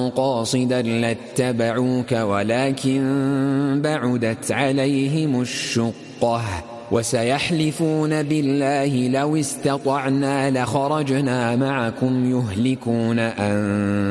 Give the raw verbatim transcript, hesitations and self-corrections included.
قاصدا لاتبعوك ولكن بعدت عليهم الشقة وسيحلفون بالله لو استطعنا لخرجنا معكم يهلكون أنفسهم